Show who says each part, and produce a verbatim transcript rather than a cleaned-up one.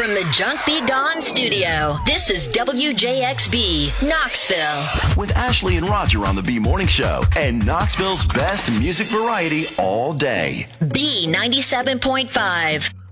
Speaker 1: from the Junk Be Gone studio, this is W J X B, Knoxville.
Speaker 2: With Ashley and Roger on the B Morning Show and Knoxville's best music variety all day.
Speaker 1: B ninety-seven point five.